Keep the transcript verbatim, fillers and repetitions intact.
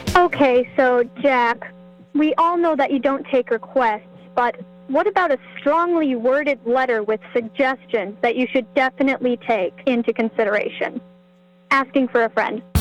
Okay, so Jack, we all know that you don't take requests, but what about a strongly worded letter with suggestions that you should definitely take into consideration? Asking for a friend.